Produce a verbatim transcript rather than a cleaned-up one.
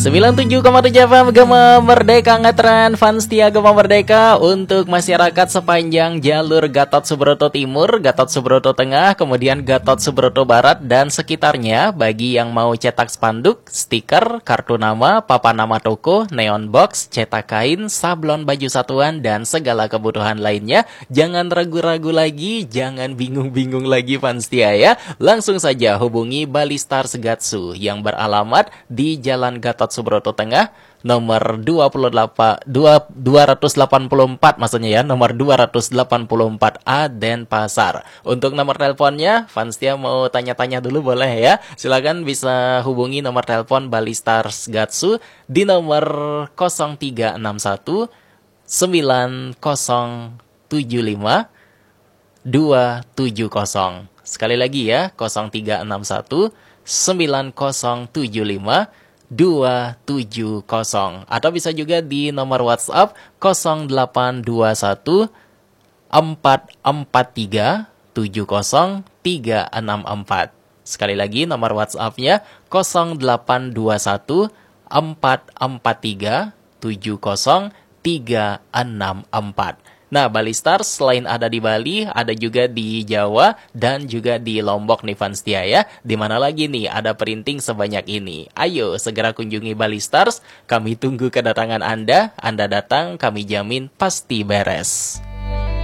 sembilan puluh tujuh koma tujuh F M Gema Merdeka ngetren fans setia Gema Merdeka untuk masyarakat sepanjang jalur Gatot Subroto Timur, Gatot Subroto Tengah, kemudian Gatot Subroto Barat dan sekitarnya. Bagi yang mau cetak spanduk, stiker, kartu nama, papan nama toko, neon box, cetak kain, sablon baju satuan dan segala kebutuhan lainnya, jangan ragu-ragu lagi, jangan bingung-bingung lagi fans setia ya. Langsung saja hubungi Bali Stars Gatsu yang beralamat di Jalan Gatot Subroto Tengah, nomor dua puluh delapan, dua, dua ratus delapan puluh empat maksudnya ya, nomor dua ratus delapan puluh empat A Denpasar. Untuk nomor teleponnya, fans setia mau tanya-tanya dulu boleh ya. Silakan bisa hubungi nomor telepon Bali Stars Gatsu di nomor nol tiga enam satu sembilan nol tujuh lima dua tujuh nol. Sekali lagi ya, nol tiga enam satu sembilan nol tujuh lima dua tujuh nol. Atau bisa juga di nomor WhatsApp nol delapan dua satu empat empat tiga tujuh nol tiga enam empat. Sekali lagi nomor WhatsApp-nya nol delapan dua satu empat empat tiga tujuh nol tiga enam empat. Nah, Bali Stars selain ada di Bali, ada juga di Jawa dan juga di Lombok nih fans setia ya. Di mana lagi nih ada printing sebanyak ini? Ayo segera kunjungi Bali Stars. Kami tunggu kedatangan Anda. Anda datang, kami jamin pasti beres.